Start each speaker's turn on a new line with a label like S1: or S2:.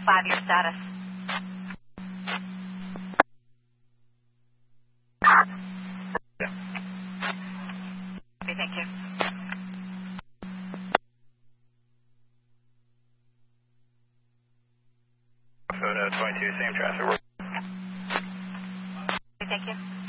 S1: 5-year status. Okay, thank you.
S2: Photo 22, same traffic.
S1: Okay, thank you.